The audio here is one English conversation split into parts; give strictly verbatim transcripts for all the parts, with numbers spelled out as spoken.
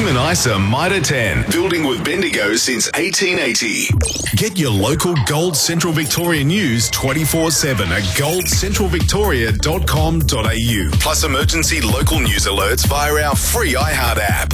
Lumen ISA Mitre ten, building with Bendigo since eighteen eighty. Get your local Gold Central Victoria news twenty-four seven at gold central victoria dot com dot a u. Plus emergency local news alerts via our free iHeart app.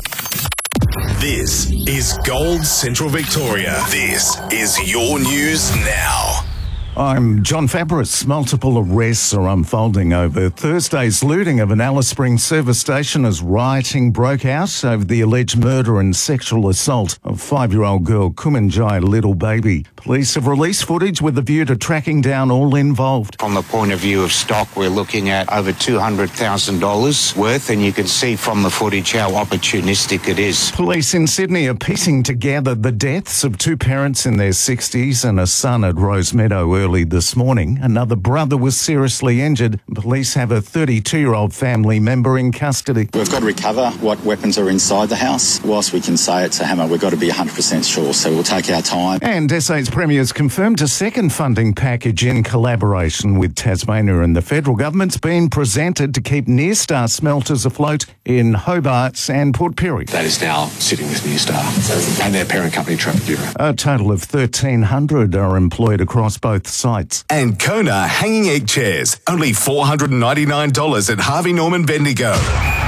This is Gold Central Victoria. This is your news now. I'm John Fabris. Multiple arrests are unfolding over Thursday's looting of an Alice Springs service station as rioting broke out over the alleged murder and sexual assault of five-year-old girl Kumanjai Little Baby. Police have released footage with a view to tracking down all involved. From the point of view of stock, we're looking at over two hundred thousand dollars worth, and you can see from the footage how opportunistic it is. Police in Sydney are piecing together the deaths of two parents in their sixties and a son at Rosemeadow early this morning. Another brother was seriously injured. Police have a thirty-two-year-old family member in custody. We've got to recover what weapons are inside the house. Whilst we can say it's a hammer, we've got to be one hundred percent sure, so we'll take our time. And S A's Premier's confirmed a second funding package in collaboration with Tasmania and the federal government's been presented to keep Near Star smelters afloat in Hobart and Port Pirie. That is now sitting with Near Star and their parent company, Trafigura. A total of thirteen hundred are employed across both sites. And Kona hanging egg chairs, only four hundred ninety-nine dollars at Harvey Norman Bendigo.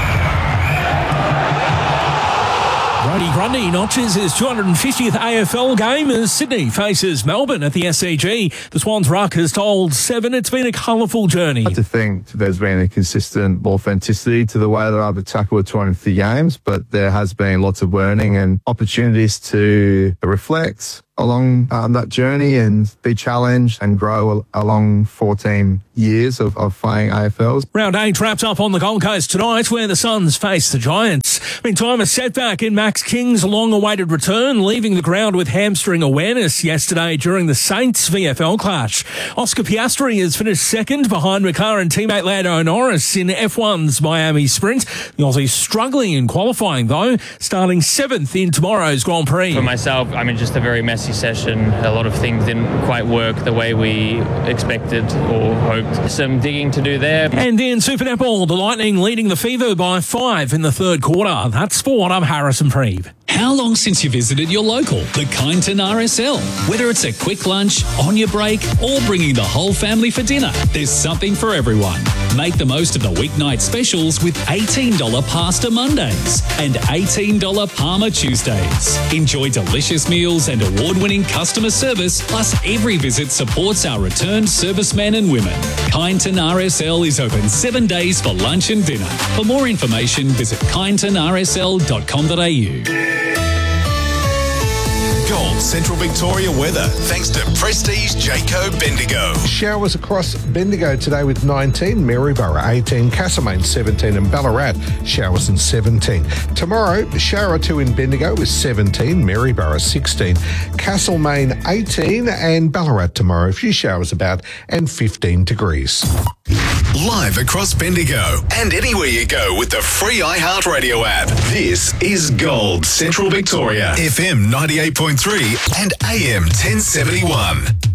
Brodie Grundy notches his two hundred fiftieth A F L game as Sydney faces Melbourne at the S C G. The Swans ruck has told Seven it's been a colourful journey. I like to think there's been a consistent authenticity to the way that I've tackled two hundred fifty games, but there has been lots of learning and opportunities to reflect along um, that journey and be challenged and grow along fourteen years of, of playing A F Ls. Round eight wraps up on the Gold Coast tonight where the Suns face the Giants. Meantime, a setback in Max King's long-awaited return, leaving the ground with hamstring awareness yesterday during the Saints V F L clash. Oscar Piastri has finished second behind McLaren teammate Lando Norris in F one's Miami Sprint. The Aussie's struggling in qualifying though, starting seventh in tomorrow's Grand Prix. For myself, I mean, just a very messy session. A lot of things didn't quite work the way we expected or hoped. Some digging to do there. And in Super Netball, the Lightning leading the Fever by five in the third quarter. That's sport. I'm Harrison Preeve. How long since you visited your local, the Kyneton R S L? Whether it's a quick lunch, on your break, or bringing the whole family for dinner, there's something for everyone. Make the most of the weeknight specials with eighteen dollars Pasta Mondays and eighteen dollars Parma Tuesdays. Enjoy delicious meals and award-winning customer service, plus every visit supports our returned servicemen and women. Kyneton R S L is open seven days for lunch and dinner. For more information, visit kyneton r s l dot com dot a u. Gold Central Victoria weather, thanks to Prestige Jayco Bendigo. Showers across Bendigo today with nineteen, Maryborough eighteen, Castlemaine seventeen and Ballarat showers and seventeen. Tomorrow, shower or two in Bendigo with seventeen, Maryborough sixteen, Castlemaine eighteen and Ballarat tomorrow, a few showers about and fifteen degrees. Live across Bendigo and anywhere you go with the free iHeartRadio app. This is Gold Central Victoria, F M ninety-eight point three and A M ten seventy-one.